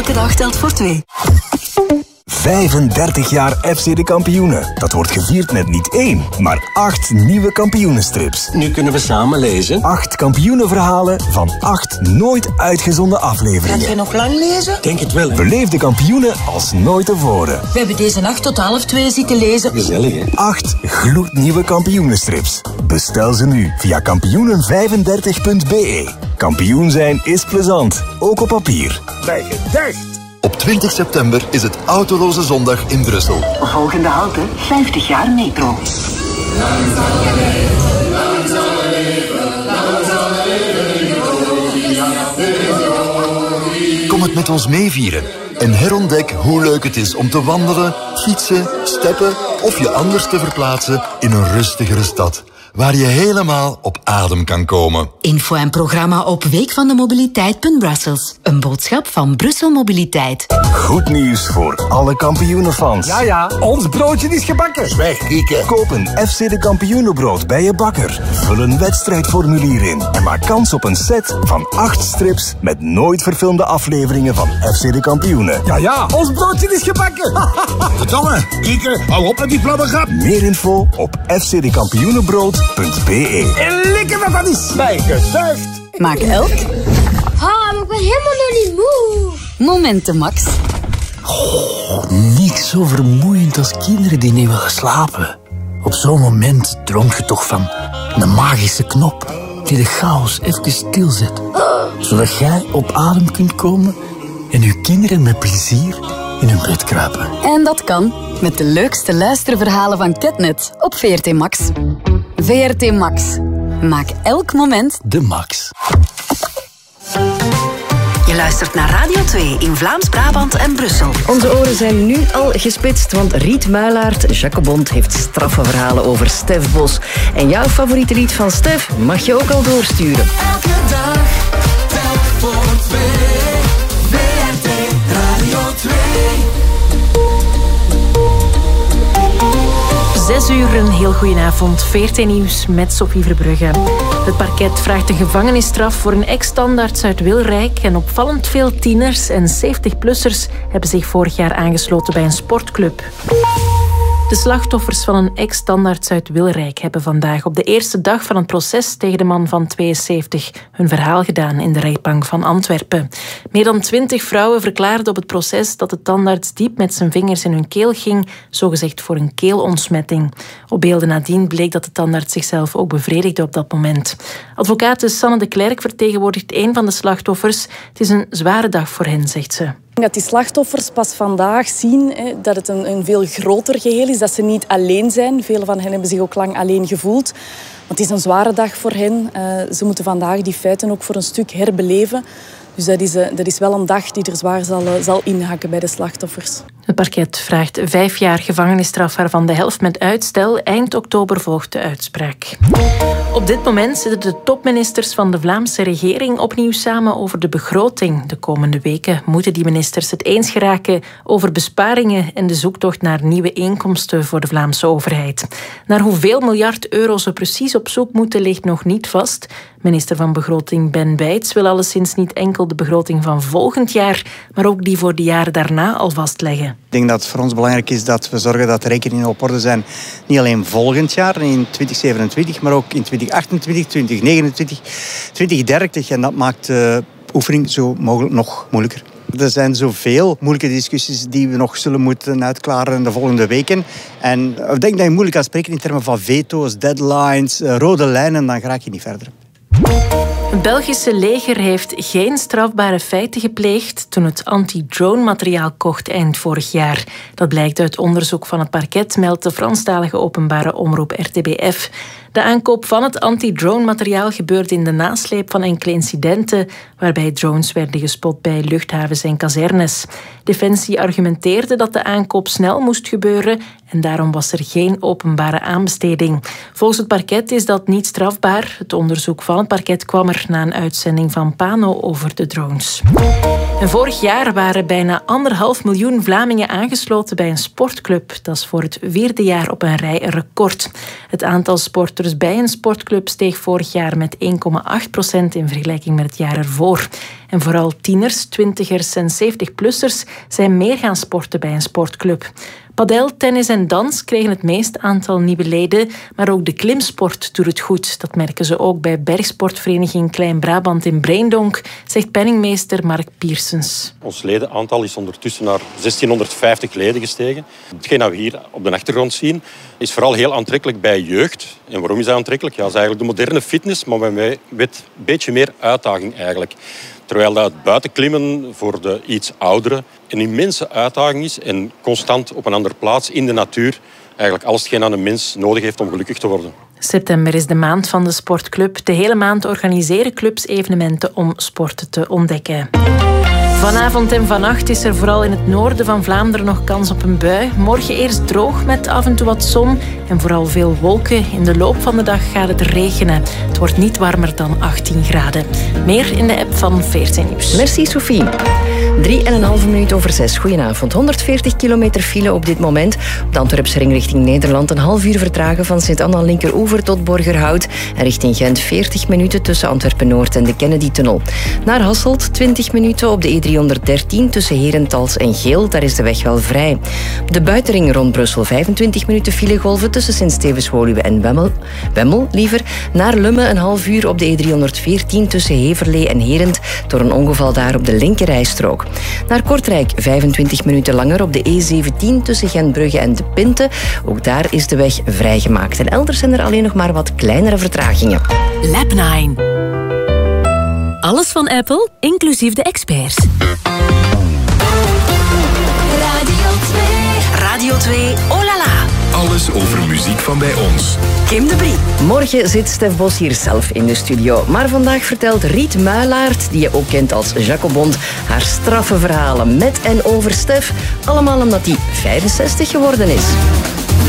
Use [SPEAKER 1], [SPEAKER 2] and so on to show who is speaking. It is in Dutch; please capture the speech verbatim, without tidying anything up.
[SPEAKER 1] Elke dag telt voor twee.
[SPEAKER 2] vijfendertig jaar F C de Kampioenen. Dat wordt gevierd met niet één, maar acht nieuwe kampioenenstrips.
[SPEAKER 3] Nu kunnen we samen lezen.
[SPEAKER 2] Acht kampioenenverhalen van acht nooit uitgezonden afleveringen.
[SPEAKER 4] Gaat jij nog lang lezen?
[SPEAKER 3] Denk het wel.
[SPEAKER 2] Beleef de kampioenen als nooit tevoren.
[SPEAKER 4] We hebben deze nacht tot half twee zitten lezen.
[SPEAKER 3] Gezellig, hè?
[SPEAKER 2] Acht gloednieuwe kampioenenstrips. Bestel ze nu via kampioenen vijfendertig punt b e. Kampioen zijn is plezant, ook op papier.
[SPEAKER 5] Bij gedacht.
[SPEAKER 6] Op twintig september is het Autoloze Zondag in Brussel.
[SPEAKER 1] Volgende halte, vijftig jaar metro.
[SPEAKER 6] Kom het met ons meevieren en herontdek hoe leuk het is om te wandelen, fietsen, steppen of je anders te verplaatsen in een rustigere stad, waar je helemaal op adem kan komen.
[SPEAKER 1] Info en programma op week van de mobiliteit punt brussels. Een boodschap van Brussel Mobiliteit.
[SPEAKER 2] Goed nieuws voor alle kampioenenfans.
[SPEAKER 5] Ja, ja, ons broodje is gebakken.
[SPEAKER 6] Zwijg, Kieke.
[SPEAKER 2] Koop een F C de Kampioenenbrood bij je bakker. Vul een wedstrijdformulier in en maak kans op een set van acht strips met nooit verfilmde afleveringen van F C de Kampioenen.
[SPEAKER 5] Ja, ja, ons broodje is gebakken.
[SPEAKER 6] Verdomme, Kieke, hou op met die flabbergrap.
[SPEAKER 2] Meer info op f c de kampioenenbrood punt b e.
[SPEAKER 5] En lekker dat dat is. Bij gedacht.
[SPEAKER 1] Maak elk
[SPEAKER 7] Ah, maar ik ben helemaal nog niet moe.
[SPEAKER 1] momenten max.
[SPEAKER 8] Niks zo vermoeiend als kinderen die niet willen slapen. Op zo'n moment droomt je toch van een magische knop die de chaos even stilzet. Zodat jij op adem kunt komen en je kinderen met plezier in hun bed kruipen.
[SPEAKER 1] En dat kan met de leukste luisterverhalen van Ketnet op V R T Max. V R T Max. Maak elk moment
[SPEAKER 8] De max.
[SPEAKER 1] Je luistert naar Radio twee in Vlaams-Brabant en Brussel.
[SPEAKER 9] Onze oren zijn nu al gespitst, want Riet Muilaert, Jacobond, heeft straffe verhalen over Stef Bos. En jouw favoriete lied van Stef mag je ook al doorsturen.
[SPEAKER 10] Elke dag telt voor twee. V R T Radio twee.
[SPEAKER 11] Zes uur, een heel goedenavond. V R T Nieuws met Sophie Verbrugge. Het parket vraagt een gevangenisstraf voor een ex-standaards uit Wilrijk. En opvallend veel tieners en zeventig-plussers hebben zich vorig jaar aangesloten bij een sportclub. De slachtoffers van een ex-standaards uit Wilrijk hebben vandaag op de eerste dag van het proces tegen de man van tweeënzeventig hun verhaal gedaan in de rechtbank van Antwerpen. Meer dan twintig vrouwen verklaarden op het proces dat de tandarts diep met zijn vingers in hun keel ging, zogezegd voor een keelontsmetting. Op beelden nadien bleek dat de tandarts zichzelf ook bevredigde op dat moment. Advocaat Sanne de Klerk vertegenwoordigt een van de slachtoffers. Het is een zware dag voor hen, zegt ze.
[SPEAKER 12] Dat die slachtoffers pas vandaag zien hè, dat het een, een veel groter geheel is, dat ze niet alleen zijn. Velen van hen hebben zich ook lang alleen gevoeld. Want het is een zware dag voor hen. Uh, ze moeten vandaag die feiten ook voor een stuk herbeleven. Dus dat is, uh, dat is wel een dag die er zwaar zal, uh, zal inhakken bij de slachtoffers.
[SPEAKER 11] Het parket vraagt vijf jaar gevangenisstraf, waarvan de helft met uitstel. Eind oktober volgt de uitspraak. Op dit moment zitten de topministers van de Vlaamse regering opnieuw samen over de begroting. De komende weken moeten die ministers het eens geraken over besparingen en de zoektocht naar nieuwe inkomsten voor de Vlaamse overheid. Naar hoeveel miljard euro ze precies op zoek moeten ligt nog niet vast. Minister van Begroting Ben Bijts wil alleszins niet enkel de begroting van volgend jaar, maar ook die voor de jaren daarna al vastleggen.
[SPEAKER 13] Ik denk dat het voor ons belangrijk is dat we zorgen dat de rekeningen op orde zijn. Niet alleen volgend jaar, in twintig zevenentwintig, maar ook in twintig achtentwintig, twintig negenentwintig, twintig dertig. En dat maakt de oefening zo mogelijk nog moeilijker. Er zijn zoveel moeilijke discussies die we nog zullen moeten uitklaren in de volgende weken. En ik denk dat je moeilijk kan spreken in termen van veto's, deadlines, rode lijnen, dan raak je niet verder.
[SPEAKER 11] Het Belgische leger heeft geen strafbare feiten gepleegd toen het anti-drone-materiaal kocht eind vorig jaar. Dat blijkt uit onderzoek van het parket, meldt de Franstalige openbare omroep R T B F. De aankoop van het anti-drone-materiaal gebeurde in de nasleep van enkele incidenten waarbij drones werden gespot bij luchthavens en kazernes. Defensie argumenteerde dat de aankoop snel moest gebeuren en daarom was er geen openbare aanbesteding. Volgens het parket is dat niet strafbaar. Het onderzoek van het parket kwam er na een uitzending van Pano over de drones. En vorig jaar waren bijna anderhalf miljoen Vlamingen aangesloten bij een sportclub. Dat is voor het vierde jaar op een rij een record. Het aantal sporters bij een sportclub steeg vorig jaar met één komma acht procent in vergelijking met het jaar ervoor. En vooral tieners, twintigers en zeventig-plussers zijn meer gaan sporten bij een sportclub. Padel, tennis en dans kregen het meeste aantal nieuwe leden, maar ook de klimsport doet het goed. Dat merken ze ook bij bergsportvereniging Klein-Brabant in Breendonk, zegt penningmeester Mark Piersens.
[SPEAKER 3] Ons ledenaantal is ondertussen naar zestienhonderdvijftig leden gestegen. Hetgeen dat we hier op de achtergrond zien, is vooral heel aantrekkelijk bij jeugd. En waarom is dat aantrekkelijk? Ja, dat is eigenlijk de moderne fitness, maar met een beetje meer uitdaging eigenlijk. Terwijl dat het buitenklimmen voor de iets ouderen een immense uitdaging is en constant op een andere plaats in de natuur eigenlijk alles hetgeen aan een mens nodig heeft om gelukkig te worden.
[SPEAKER 11] September is de maand van de sportclub. De hele maand organiseren clubs evenementen om sporten te ontdekken. Vanavond en vannacht is er vooral in het noorden van Vlaanderen nog kans op een bui. Morgen eerst droog met af en toe wat zon en vooral veel wolken. In de loop van de dag gaat het regenen. Het wordt niet warmer dan achttien graden. Meer in de app van veertien Nieuws.
[SPEAKER 9] Merci Sophie. Drie en een halve minuut over zes. Goedenavond. honderdveertig kilometer file op dit moment. Op de Antwerpse ring richting Nederland een half uur vertragen van Sint-Anna Linkeroever tot Borgerhout. En richting Gent veertig minuten tussen Antwerpen-Noord en de Kennedy-tunnel. Naar Hasselt twintig minuten op de E driehonderddertien tussen Herentals en Geel. Daar is de weg wel vrij. De buitenring rond Brussel vijfentwintig minuten filegolven tussen Sint-Stevens-Woluwe en Wemmel. Wemmel liever. Naar Lummen een half uur op de E driehonderdveertien tussen Heverlee en Herent door een ongeval daar op de linkerrijstrook. Naar Kortrijk vijfentwintig minuten langer op de E zeventien tussen Gentbrugge en De Pinte. Ook daar is de weg vrijgemaakt. En elders zijn er alleen nog maar wat kleinere vertragingen.
[SPEAKER 14] Lab nine. Alles van Apple, inclusief de experts.
[SPEAKER 10] Radio twee.
[SPEAKER 14] Radio twee, oh la la.
[SPEAKER 15] Alles over muziek van bij ons.
[SPEAKER 9] Kim de Brie. Morgen zit Stef Bos hier zelf in de studio. Maar vandaag vertelt Riet Muilaert, die je ook kent als Jacobond, haar straffe verhalen met en over Stef. Allemaal omdat hij vijfenzestig geworden is.